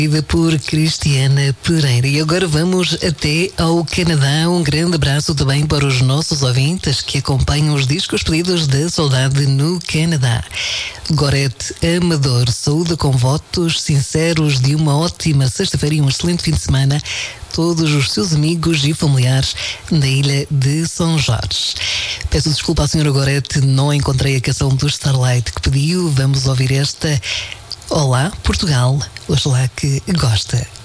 Por Cristiana Pereira. E agora vamos até ao Canadá. Um grande abraço também para os nossos ouvintes que acompanham os discos pedidos da saudade no Canadá. Gorete Amador saúda com votos sinceros de uma ótima sexta-feira e um excelente fim de semana todos os seus amigos e familiares na ilha de São Jorge. Peço desculpa à senhora Gorete, não encontrei a canção do Starlight que pediu. Vamos ouvir esta. Olá, Portugal. Oxalá que gosta.